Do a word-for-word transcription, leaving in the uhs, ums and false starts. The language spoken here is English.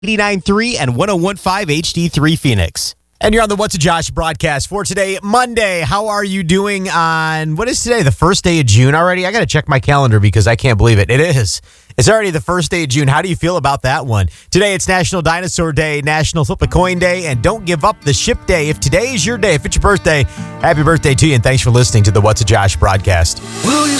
eighty-nine point three and one oh one point five H D three Phoenix. And you're on the What's a Josh broadcast for today, Monday. How are you doing on, what is today, the first day of June already? I got to check my calendar because I can't believe it. It is. It's already the first day of June. How do you feel about that one? Today, it's National Dinosaur Day, National Flip a Coin Day, and Don't Give Up the Ship Day. If today is your day, if it's your birthday, happy birthday to you, and thanks for listening to the What's a Josh broadcast. Will you